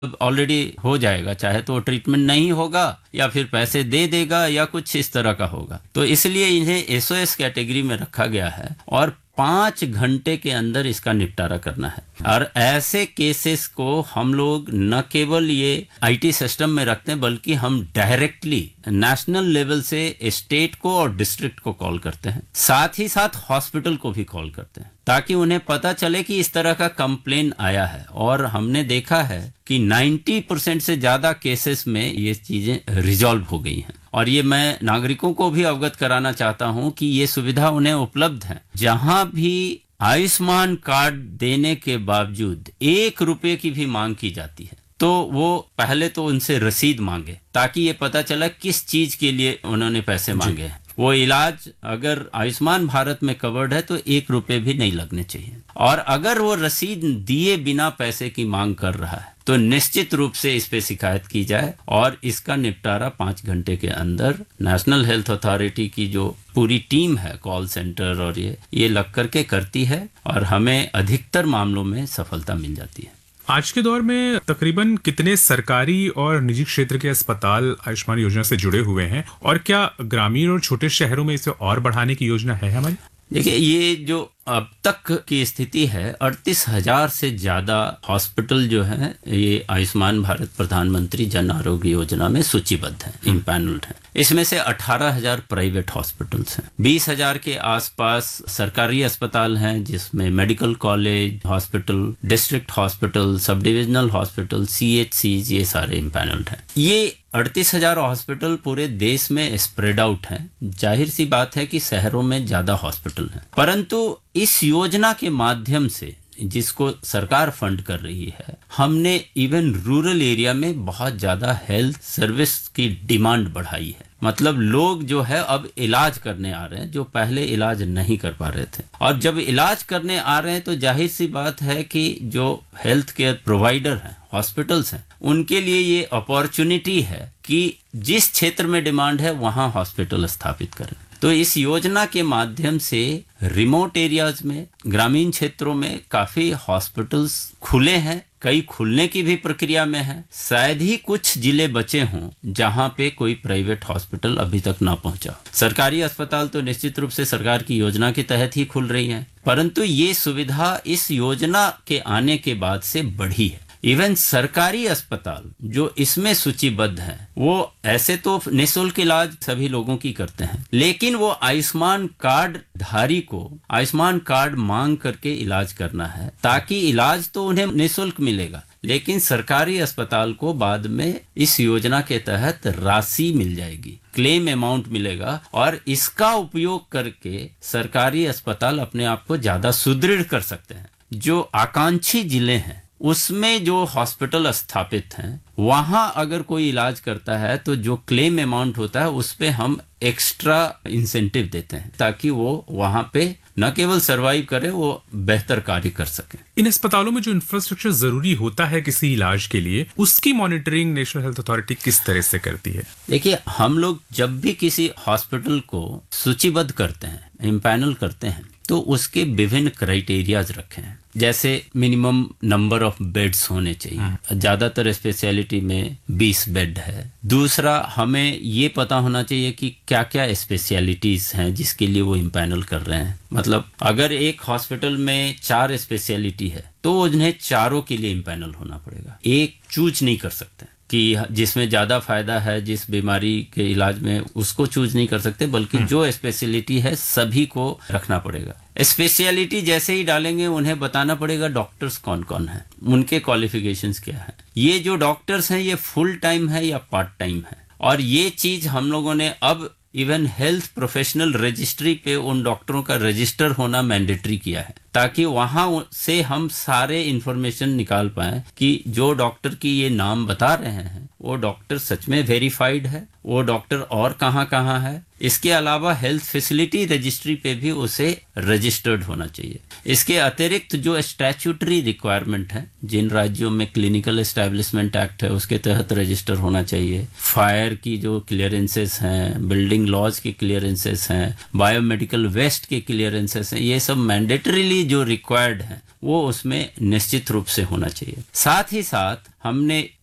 Already हो जाएगा, चाहे तो ट्रीटमेंट नहीं होगा या फिर पैसे दे देगा या कुछ इस तरह का होगा। तो इसलिए इन्हें एसओएस कैटेगरी में रखा गया है और 5 घंटे के अंदर इसका निपटारा करना है। और ऐसे केसेस को हम लोग न केवल ये आईटी सिस्टम में रखते हैं, बल्कि हम डायरेक्टली नेशनल लेवल से स्टेट को और डिस्ट्रिक्ट को कॉल करते हैं, साथ ही साथ हॉस्पिटल को भी कॉल करते हैं, ताकि उन्हें पता चले कि इस तरह का कंप्लेन आया है। और हमने देखा है कि 90% से ज्यादा केसेस में ये चीजें रिजॉल्व हो गई हैं। और ये मैं नागरिकों को भी अवगत कराना चाहता हूं कि ये सुविधा उन्हें उपलब्ध है। जहां भी आयुष्मान कार्ड देने के बावजूद 1 रुपए की भी मांग की जाती है, तो वो पहले तो उनसे रसीद मांगे, ताकि ये पता चला किस चीज के लिए उन्होंने पैसे मांगे हैं। वो इलाज अगर आयुष्मान भारत में कवर्ड है तो 1 रुपए भी नहीं लगने चाहिए। और अगर वो रसीद दिए बिना पैसे की मांग कर रहा है तो निश्चित रूप से इस पे शिकायत की जाए और इसका निपटारा 5 घंटे के अंदर नेशनल हेल्थ अथॉरिटी की जो पूरी टीम है, कॉल सेंटर और ये लग करके करती है और हमें अधिकतर मामलों में सफलता मिल जाती है। आज के दौर में तकरीबन कितने सरकारी और निजी क्षेत्र के अस्पताल आयुष्मान योजना से जुड़े हुए हैं, और क्या ग्रामीण और छोटे शहरों में इसे और बढ़ाने की योजना है हमारी? देखिए, ये जो अब तक की स्थिति है, 38,000 से ज्यादा हॉस्पिटल जो है ये आयुष्मान भारत प्रधानमंत्री जन आरोग्य योजना में सूचीबद्ध है, इम्पैनल्ड है। इसमें से 18,000 प्राइवेट हॉस्पिटल्स हैं, 20,000 के आसपास सरकारी अस्पताल हैं, जिसमें medical college, hospital, district hospital, sub divisional hospital, सीएचसीज, ये सारे इम्पैनल्ड हैं। ये 38,000 हॉस्पिटल पूरे देश में स्प्रेड आउट हैं। जाहिर सी बात है कि शहरों में ज्यादा हॉस्पिटल हैं, परंतु इस योजना के माध्यम से जिसको सरकार फंड कर रही है, हमने इवन रूरल एरिया में बहुत ज्यादा हेल्थ सर्विस की डिमांड बढ़ाई है। मतलब लोग जो है अब इलाज करने आ रहे हैं, जो पहले इलाज नहीं कर पा रहे थे। और जब इलाज करने आ रहे हैं तो जाहिर सी बात है कि जो हेल्थ केयर प्रोवाइडर हैं, हॉस्पिटल्स हैं, उनके लिए ये अपॉर्चुनिटी है कि जिस क्षेत्र में डिमांड है वहां हॉस्पिटल स्थापित करें। तो इस योजना के माध्यम से रिमोट एरियाज में, ग्रामीण क्षेत्रों में काफी हॉस्पिटल्स खुले हैं, कई खुलने की भी प्रक्रिया में है। शायद ही कुछ जिले बचे हों जहां पे कोई प्राइवेट हॉस्पिटल अभी तक ना पहुंचा। सरकारी अस्पताल तो निश्चित रूप से सरकार की योजना के तहत ही खुल रही हैं, परंतु ये सुविधा इस योजना के आने के बाद से बढ़ी है। इवन सरकारी अस्पताल जो इसमें सूचीबद्ध हैं, वो ऐसे तो निःशुल्क इलाज सभी लोगों की करते हैं, लेकिन वो आयुष्मान कार्ड धारी को आयुष्मान कार्ड मांग करके इलाज करना है, ताकि इलाज तो उन्हें निःशुल्क मिलेगा, लेकिन सरकारी अस्पताल को बाद में इस योजना के तहत राशि मिल जाएगी, क्लेम अमाउंट मिलेगा, और इसका उपयोग करके सरकारी अस्पताल अपने आप को ज्यादा सुदृढ़ कर सकते हैं। जो आकांक्षी जिले हैं उसमें जो हॉस्पिटल स्थापित हैं, वहां अगर कोई इलाज करता है तो जो क्लेम अमाउंट होता है उस पे हम एक्स्ट्रा इंसेंटिव देते हैं, ताकि वो वहां पे न केवल सरवाइव करे, वो बेहतर कार्य कर सके। इन अस्पतालों में जो इंफ्रास्ट्रक्चर जरूरी होता है किसी इलाज के लिए, उसकी मॉनिटरिंग नेशनल हेल्थ अथॉरिटी किस तरह से करती है? देखिए, हम लोग जब भी किसी हॉस्पिटल को सूचीबद्ध करते हैं, इम्पैनल करते हैं, तो उसके विभिन्न क्राइटेरियाज रखे हैं। जैसे मिनिमम नंबर ऑफ बेड्स होने चाहिए, ज्यादातर स्पेशलिटी में 20 बेड है। दूसरा, हमें ये पता होना चाहिए कि क्या क्या स्पेशलिटीज हैं जिसके लिए वो इम्पैनल कर रहे हैं। मतलब अगर एक हॉस्पिटल में 4 स्पेशलिटी है तो उन्हें चारों के लिए इम्पैनल होना पड़ेगा, एक चूज नहीं कर सकते कि जिसमें ज्यादा फायदा है जिस बीमारी के इलाज में, उसको चूज नहीं कर सकते, बल्कि जो स्पेशलिटी है सभी को रखना पड़ेगा। स्पेशलिटी जैसे ही डालेंगे उन्हें बताना पड़ेगा डॉक्टर्स कौन कौन है, उनके क्वालिफिकेशंस क्या है, ये जो डॉक्टर्स हैं ये फुल टाइम है या पार्ट टाइम है। और ये चीज हम लोगों ने अब इवन हेल्थ प्रोफेशनल रजिस्ट्री पे उन डॉक्टरों का रजिस्टर होना मैंडेटरी किया है, ताकि वहां से हम सारे इंफॉर्मेशन निकाल पाएं कि जो डॉक्टर की ये नाम बता रहे हैं वो डॉक्टर सच में वेरीफाइड है, वो डॉक्टर और कहाँ कहाँ है। इसके अलावा हेल्थ फैसिलिटी रजिस्ट्री पे भी उसे रजिस्टर्ड होना चाहिए। इसके अतिरिक्त जो स्टैट्यूटरी रिक्वायरमेंट है, जिन राज्यों में क्लिनिकल एस्टैब्लिशमेंट एक्ट है उसके तहत रजिस्टर होना चाहिए, फायर की जो क्लियरेंसेस हैं, बिल्डिंग लॉज के क्लियरेंसेस हैं, बायोमेडिकल वेस्ट के क्लियरेंसेस हैं, ये सब मैंडेटरीली जो रिक्वायर्ड हैं वो उसमें निश्चित रूप से होना चाहिए। साथ ही साथ हमने